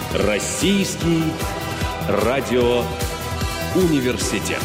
Российский радиоуниверситет.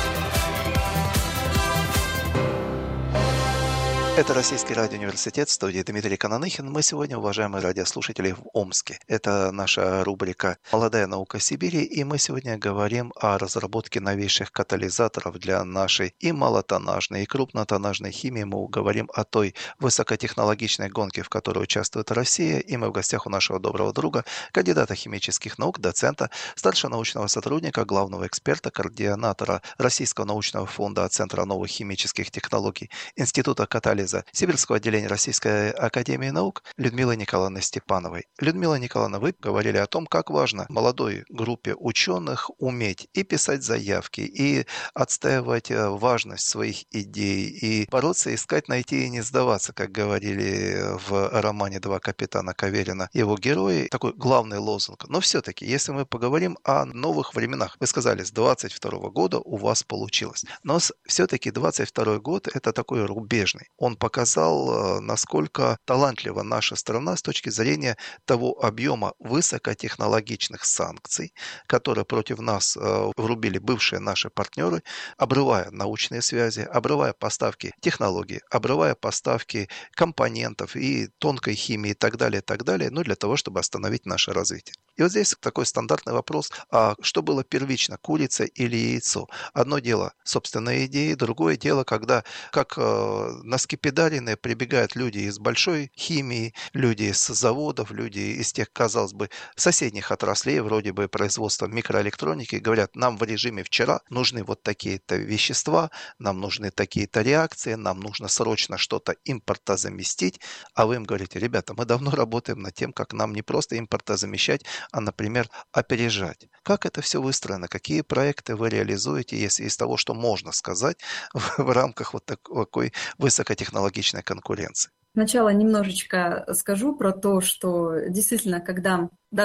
Это Российский радиоуниверситет, в студии Дмитрий Кананыхин. Мы сегодня, уважаемые радиослушатели, в Омске. Это наша рубрика «Молодая наука Сибири», и мы сегодня говорим о разработке новейших катализаторов для нашей и малотоннажной, и крупнотоннажной химии. Мы говорим о той высокотехнологичной гонке, в которой участвует Россия, и мы в гостях у нашего доброго друга, кандидата химических наук, доцента, старшего научного сотрудника, главного эксперта, координатора Российского научного фонда Центра новых химических технологий, Института катализа Сибирского отделения Российской академии наук Людмилы Николаевны Степановой. Людмила Николаевна, вы говорили о том, как важно молодой группе ученых уметь и писать заявки, и отстаивать важность своих идей, и бороться, искать, найти и не сдаваться, как говорили в романе «Два капитана Каверина» его герои. Такой главный лозунг. Но все-таки, если мы поговорим о новых временах, вы сказали, с 22 года у вас получилось. Но все-таки 22 год – это такой рубежный. Он показал, насколько талантлива наша страна с точки зрения того объема высокотехнологичных санкций, которые против нас врубили бывшие наши партнеры, обрывая научные связи, обрывая поставки технологий, обрывая поставки компонентов и тонкой химии и так далее, ну, для того, чтобы остановить наше развитие. И вот здесь такой стандартный вопрос, а что было первично, курица или яйцо? Одно дело собственные идеи, другое дело, когда, как на скипидаренные прибегают люди из большой химии, люди из заводов, люди из тех, казалось бы, соседних отраслей, вроде бы производства микроэлектроники, говорят, нам в режиме вчера нужны вот такие-то вещества, нам нужны такие-то реакции, нам нужно срочно что-то импортозаместить, а вы им говорите, ребята, мы давно работаем над тем, как нам не просто импортозамещать, а, например, опережать. Как это все выстроено? Какие проекты вы реализуете, если из того, что можно сказать в рамках вот такой высокотехнологичной конкуренции? Сначала немножечко скажу про то, что действительно, когда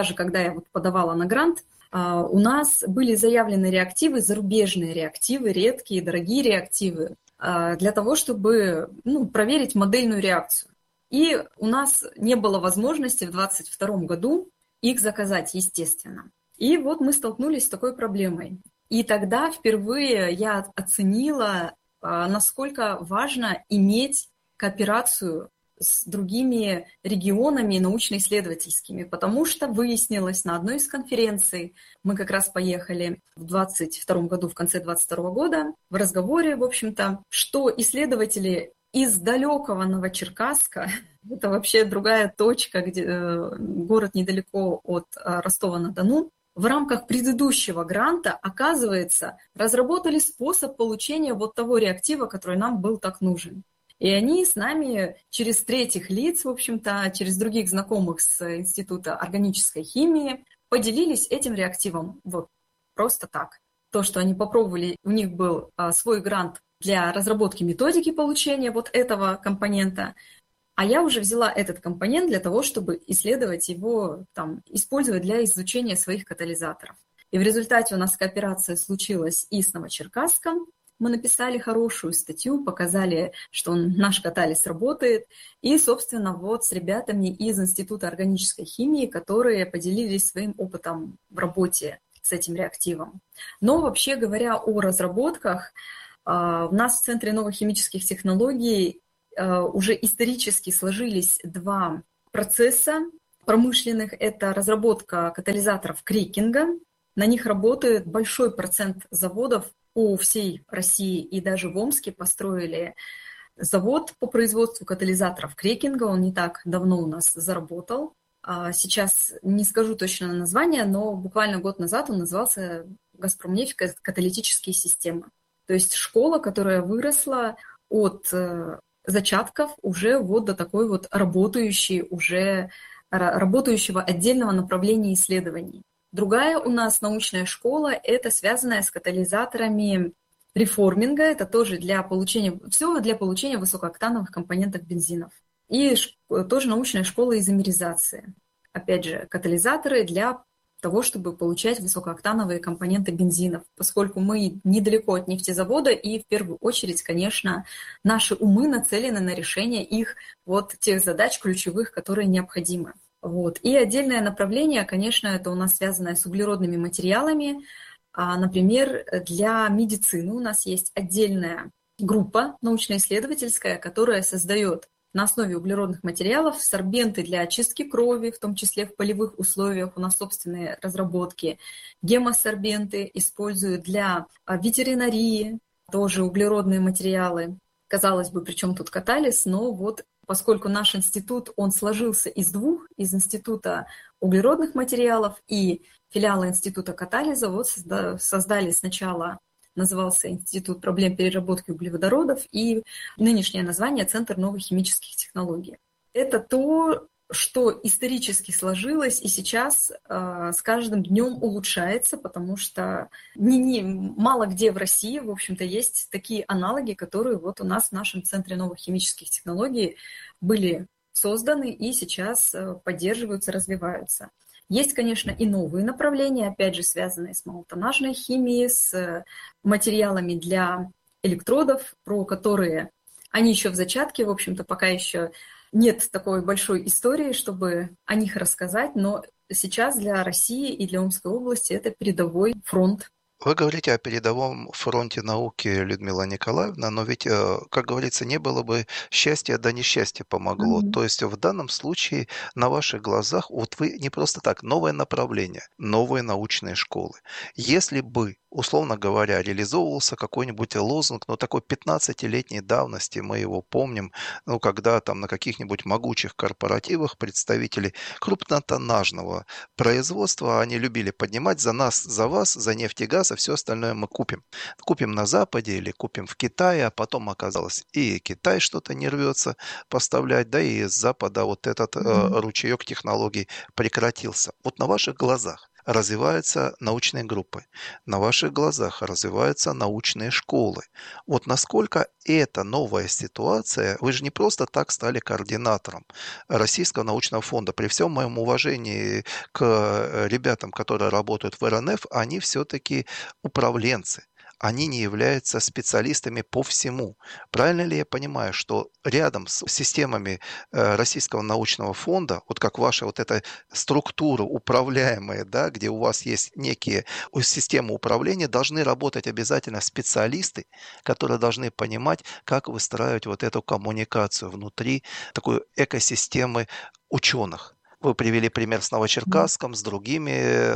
я вот подавала на грант, у нас были заявлены реактивы, зарубежные реактивы, редкие, дорогие реактивы, для того, чтобы проверить модельную реакцию. И у нас не было возможности в 2022 году их заказать, естественно. И вот мы столкнулись с такой проблемой. И тогда впервые я оценила, насколько важно иметь кооперацию с другими регионами научно-исследовательскими, потому что выяснилось на одной из конференций, мы как раз поехали в 2022 году, в конце 2022 года, в разговоре, в общем-то, что исследователи из далекого Новочеркасска, это вообще другая точка, город недалеко от Ростова-на-Дону, в рамках предыдущего гранта, оказывается, разработали способ получения вот того реактива, который нам был так нужен. И они с нами через третьих лиц, в общем-то, через других знакомых с Института органической химии поделились этим реактивом. Вот просто так. То, что они попробовали, у них был свой грант для разработки методики получения вот этого компонента, а я уже взяла этот компонент для того, чтобы исследовать его, использовать для изучения своих катализаторов. И в результате у нас кооперация случилась и с Новочеркасском. Мы написали хорошую статью, показали, что наш катализ работает. И, собственно, вот с ребятами из Института органической химии, которые поделились своим опытом в работе с этим реактивом. Но вообще говоря о разработках, у нас в Центре новых химических технологий уже исторически сложились два процесса промышленных. Это разработка катализаторов крекинга. На них работает большой процент заводов по всей России, и даже в Омске построили завод по производству катализаторов крекинга. Он не так давно у нас заработал. Сейчас не скажу точно название, но буквально год назад он назывался «Газпромнефть. Каталитические системы». То есть школа, которая выросла от зачатков уже вот до такой вот работающего отдельного направления исследований. Другая у нас научная школа, это связанная с катализаторами реформинга, это тоже для получения высокооктановых компонентов бензинов. И тоже научная школа изомеризации. Опять же, катализаторы для того, чтобы получать высокооктановые компоненты бензинов, поскольку мы недалеко от нефтезавода, и в первую очередь, конечно, наши умы нацелены на решение их вот тех задач ключевых, которые необходимы. Вот. И отдельное направление, конечно, это у нас связанное с углеродными материалами. Например, для медицины у нас есть отдельная группа научно-исследовательская, которая создает на основе углеродных материалов сорбенты для очистки крови, в том числе в полевых условиях. У нас собственные разработки. Гемосорбенты используют для ветеринарии, тоже углеродные материалы. Казалось бы, при чем тут катализ, но вот поскольку наш институт, он сложился из двух, из Института углеродных материалов и филиала Института катализа, вот создали сначала, назывался Институт проблем переработки углеводородов, и нынешнее название «Центр новых химических технологий». Это то, что исторически сложилось и сейчас с каждым днем улучшается, потому что мало где в России, в общем-то, есть такие аналоги, которые вот у нас в нашем Центре новых химических технологий были созданы и сейчас поддерживаются, развиваются. Есть, конечно, и новые направления, опять же, связанные с малотоннажной химией, с материалами для электродов, про которые они еще в зачатке, в общем-то, пока еще нет такой большой истории, чтобы о них рассказать, но сейчас для России и для Омской области это передовой фронт. Вы говорите о передовом фронте науки, Людмила Николаевна, но ведь, как говорится, не было бы счастья, да несчастье помогло. Мгм. То есть в данном случае на ваших глазах, вот вы не просто так, новое направление, новые научные школы. Если бы, условно говоря, реализовывался какой-нибудь лозунг, но такой 15-летней давности, мы его помним, ну, когда там на каких-нибудь могучих корпоративах представители крупнотоннажного производства, они любили поднимать за нас, за вас, за нефть и газ, а все остальное мы купим. Купим на Западе или купим в Китае, а потом оказалось, и Китай что-то не рвется поставлять, да и с Запада вот этот Мгм. ручеек технологий прекратился. Вот на ваших глазах развиваются научные группы, на ваших глазах развиваются научные школы. Вот насколько эта новая ситуация, вы же не просто так стали координатором Российского научного фонда. При всем моем уважении к ребятам, которые работают в РНФ, они все-таки управленцы. Они не являются специалистами по всему. Правильно ли я понимаю, что рядом с системами Российского научного фонда, вот как ваша вот эта структура управляемая, да, где у вас есть некие системы управления, должны работать обязательно специалисты, которые должны понимать, как выстраивать вот эту коммуникацию внутри такой экосистемы ученых? Вы привели пример с Новочеркасском, с другими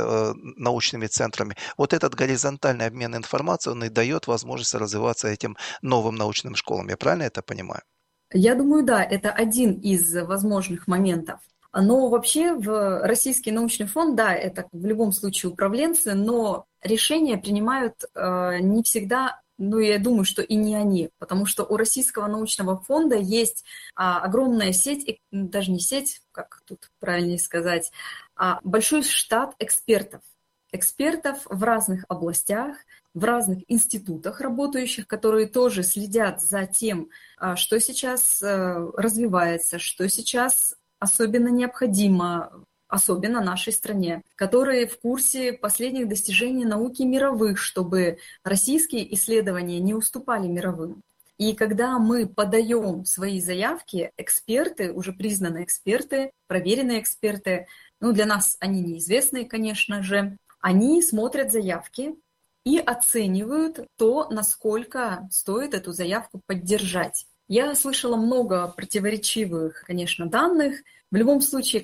научными центрами. Вот этот горизонтальный обмен информацией, он и дает возможность развиваться этим новым научным школам. Я правильно это понимаю? Я думаю, да, это один из возможных моментов. Но вообще в Российский научный фонд, да, это в любом случае управленцы, но решения принимают не всегда, ну, я думаю, что и не они, потому что у Российского научного фонда есть огромная сеть, даже не сеть, как тут правильнее сказать, а большой штат экспертов. Экспертов в разных областях, в разных институтах работающих, которые тоже следят за тем, что сейчас развивается, что сейчас особенно необходимо, особенно нашей стране, которые в курсе последних достижений науки мировых, чтобы российские исследования не уступали мировым. И когда мы подаем свои заявки, эксперты, уже признанные эксперты, проверенные эксперты, ну, для нас они неизвестные, конечно же, они смотрят заявки и оценивают то, насколько стоит эту заявку поддержать. Я слышала много противоречивых, конечно, данных. В любом случае,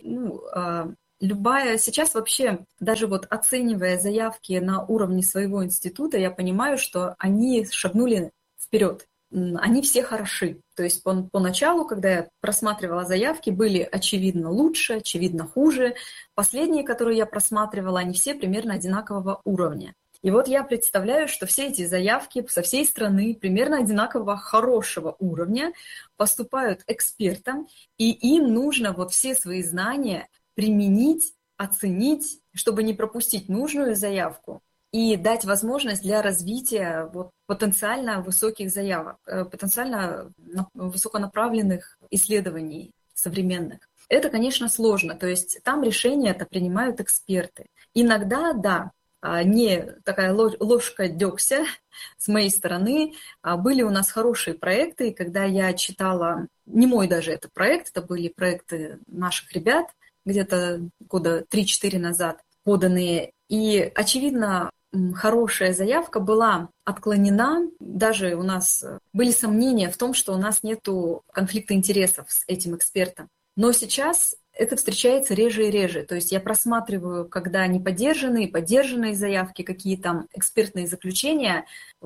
любая сейчас вообще, даже вот оценивая заявки на уровне своего института, я понимаю, что они шагнули вперед. Они все хороши. То есть поначалу, когда я просматривала заявки, были очевидно лучше, очевидно хуже. Последние, которые я просматривала, они все примерно одинакового уровня. И вот я представляю, что все эти заявки со всей страны примерно одинакового хорошего уровня поступают экспертам, и им нужно вот все свои знания применить, оценить, чтобы не пропустить нужную заявку и дать возможность для развития вот потенциально высоких заявок, потенциально высоконаправленных исследований современных. Это, конечно, сложно, то есть там решения это принимают эксперты. Иногда, да, не такая ложка дегтя с моей стороны. Были у нас хорошие проекты, и когда я читала, не мой даже это проект, это были проекты наших ребят, где-то года 3-4 назад поданные. И, очевидно, хорошая заявка была отклонена. Даже у нас были сомнения в том, что у нас нет конфликта интересов с этим экспертом. Но сейчас это встречается реже и реже. То есть я просматриваю, когда не поддержанные, поддержанные заявки, какие там экспертные заключения,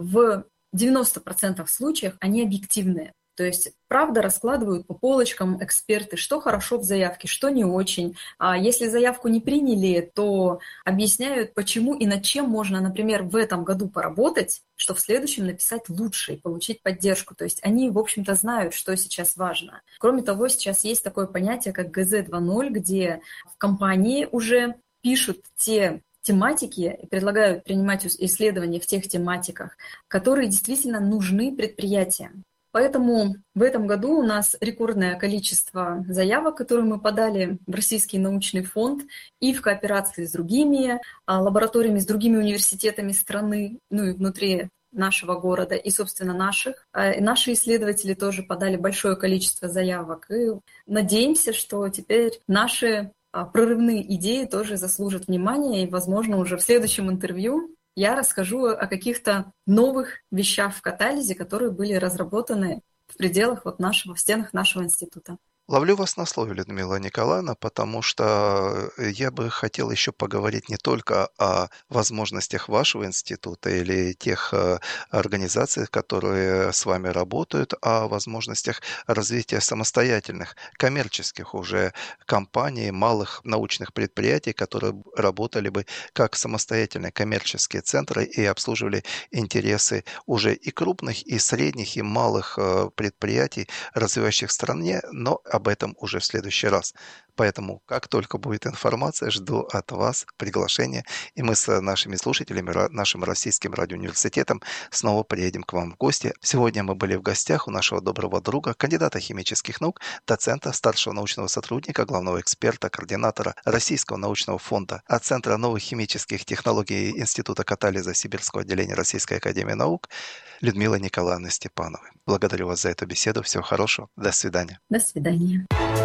в 90% случаев они объективные. То есть, правда, раскладывают по полочкам эксперты, что хорошо в заявке, что не очень. А если заявку не приняли, то объясняют, почему и над чем можно, например, в этом году поработать, что в следующем написать лучше и получить поддержку. То есть они, в общем-то, знают, что сейчас важно. Кроме того, сейчас есть такое понятие, как ГЗ 2.0, где в компании уже пишут те тематики и предлагают принимать исследования в тех тематиках, которые действительно нужны предприятиям. Поэтому в этом году у нас рекордное количество заявок, которые мы подали в Российский научный фонд и в кооперации с другими лабораториями, с другими университетами страны, ну и внутри нашего города, и, собственно, наших. Наши исследователи тоже подали большое количество заявок. И надеемся, что теперь наши прорывные идеи тоже заслужат внимания, и, возможно, уже в следующем интервью я расскажу о каких-то новых вещах в катализе, которые были разработаны в пределах в стенах нашего института. Ловлю вас на слове, Людмила Николаевна, потому что я бы хотел еще поговорить не только о возможностях вашего института или тех организаций, которые с вами работают, а о возможностях развития самостоятельных коммерческих уже компаний, малых научных предприятий, которые работали бы как самостоятельные коммерческие центры и обслуживали интересы уже и крупных, и средних, и малых предприятий, развивающих в стране, но об этом уже в следующий раз. Поэтому, как только будет информация, жду от вас приглашения, и мы с нашими слушателями, нашим российским радиоуниверситетом снова приедем к вам в гости. Сегодня мы были в гостях у нашего доброго друга, кандидата химических наук, доцента, старшего научного сотрудника, главного эксперта, координатора Российского научного фонда от Центра новых химических технологий Института катализа Сибирского отделения Российской академии наук Людмилы Николаевны Степановой. Благодарю вас за эту беседу. Всего хорошего. До свидания. До свидания.